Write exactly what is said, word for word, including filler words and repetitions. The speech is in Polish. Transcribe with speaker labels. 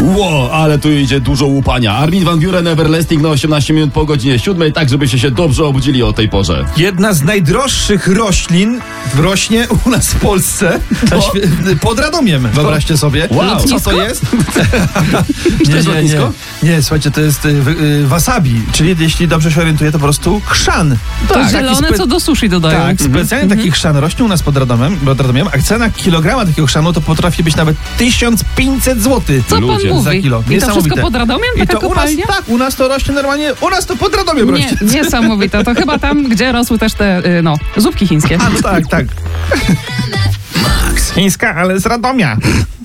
Speaker 1: Ło, ale tu idzie dużo łupania. Armin van Buuren, Everlasting na osiemnaście minut po godzinie siódmej, tak żebyście się dobrze obudzili o tej porze.
Speaker 2: Jedna z najdroższych roślin rośnie u nas w Polsce na świe- pod Radomiem. Wyobraźcie sobie.
Speaker 1: Wow.
Speaker 2: Co to jest?
Speaker 1: Czy to jest lotnisko?
Speaker 2: Nie, słuchajcie, to jest y, y, wasabi, czyli jeśli dobrze się orientuję, to po prostu chrzan.
Speaker 3: To
Speaker 2: Tak,
Speaker 3: zielone,
Speaker 2: taki spe-
Speaker 3: co do sushi dodają.
Speaker 2: Tak, specjalnie taki chrzan rośnie u nas pod Radomiem, pod Radomiem, a cena kilograma takiego chrzanu to potrafi być nawet tysiąc pięćset złotych.
Speaker 3: Co pan
Speaker 1: Ludzie.
Speaker 3: mówi?
Speaker 2: Za kilo.
Speaker 3: I to
Speaker 2: Niesamowite.
Speaker 3: wszystko pod Radomiem?
Speaker 2: I
Speaker 3: Taka
Speaker 2: to u nas,
Speaker 3: kopalnia?
Speaker 2: tak, u nas to rośnie normalnie, u nas to pod Radomiem
Speaker 3: Nie,
Speaker 2: rośnie.
Speaker 3: niesamowite. To chyba tam, gdzie rosły też te, y, no, zupki chińskie.
Speaker 2: A, no tak, tak. Chińska, ale z Radomia.